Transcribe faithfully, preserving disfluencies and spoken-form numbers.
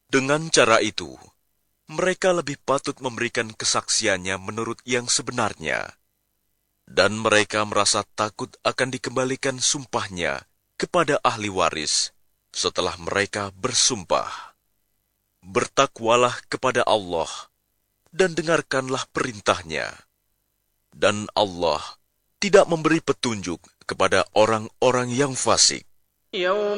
Dengan cara itu, mereka lebih patut memberikan kesaksiannya menurut yang sebenarnya. Dan mereka merasa takut akan dikembalikan sumpahnya kepada ahli waris setelah mereka bersumpah. Bertakwalah kepada Allah dan dengarkanlah perintahnya. Dan Allah tidak memberi petunjuk kepada orang-orang yang fasik.